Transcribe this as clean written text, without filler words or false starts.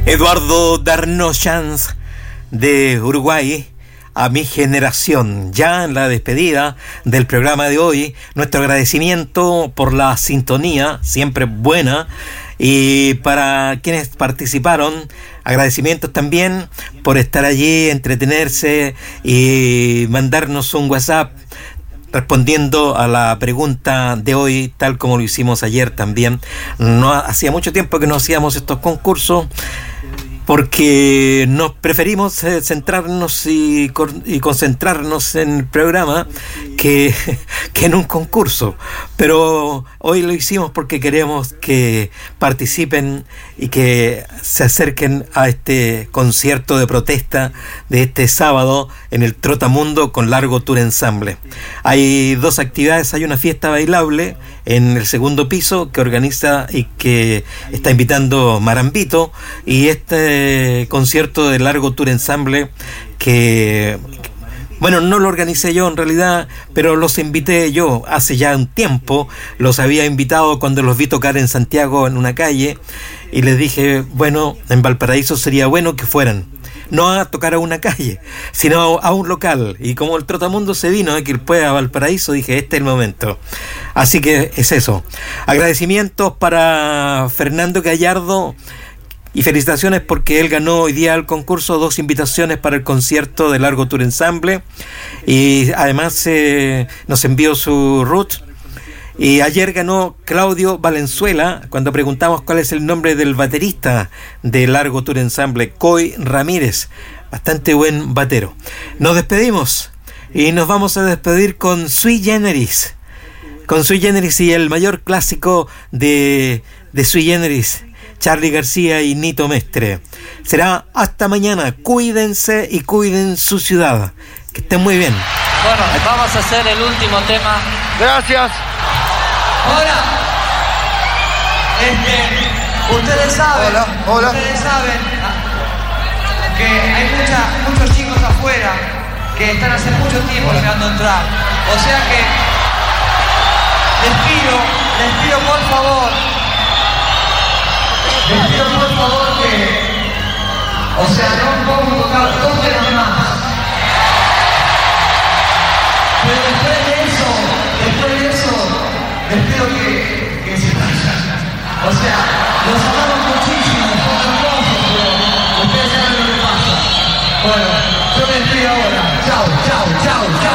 Eduardo Darnochans de Uruguay, a mi generación. Ya en la despedida del programa de hoy, nuestro agradecimiento por la sintonía, siempre buena, y para quienes participaron, agradecimientos también por estar allí, entretenerse y mandarnos un WhatsApp respondiendo a la pregunta de hoy, tal como lo hicimos ayer también. No hacía mucho tiempo que no hacíamos estos concursos, porque nos preferimos centrarnos y concentrarnos en el programa que en un concurso. Pero hoy lo hicimos porque queremos que participen y que se acerquen a este concierto de protesta de este sábado en el Trotamundo con Largo Tour Ensemble. Hay dos actividades: hay una fiesta bailable en el segundo piso que organiza y que está invitando Marambito, y este concierto de Largo Tour Ensemble que, bueno, no lo organicé yo en realidad, pero los invité yo hace ya un tiempo. Los había invitado cuando los vi tocar en Santiago en una calle, y les dije, bueno, en Valparaíso sería bueno que fueran, no a tocar a una calle, sino a un local. Y como el Trotamundo se vino que después a Valparaíso, dije, este es el momento. Así que es eso. Agradecimientos para Fernando Gallardo y felicitaciones porque él ganó hoy día el concurso 2 invitaciones para el concierto de Largo Tour Ensemble, y además nos envió su root. Y ayer ganó Claudio Valenzuela cuando preguntamos cuál es el nombre del baterista de Largo Tour Ensemble, Coy Ramírez, bastante buen batero. Nos despedimos y nos vamos a despedir con Sui Generis, y el mayor clásico de Sui Generis, Charly García y Nito Mestre. Será hasta mañana. Cuídense y cuiden su ciudad. Que estén muy bien. Bueno, vamos a hacer el último tema. Gracias. Hola. Ustedes saben. Hola. Ustedes saben que hay muchos chicos afuera que están hace mucho tiempo esperando entrar. O sea que les pido por favor que, o sea, no podemos tocar 2 temas más. Pero después de eso, les pido que se vayan. O sea, los amamos muchísimo, son hermosos, pero ustedes saben lo que pasa. Bueno, yo me despido ahora. Chao.